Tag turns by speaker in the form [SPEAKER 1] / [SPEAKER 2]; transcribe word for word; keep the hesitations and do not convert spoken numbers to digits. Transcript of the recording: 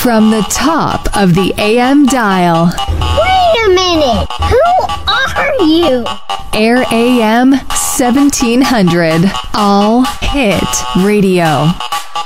[SPEAKER 1] From the top of the A M dial.
[SPEAKER 2] Wait a minute! Who are you?
[SPEAKER 1] Air A M seventeen hundred. All Hit Radio.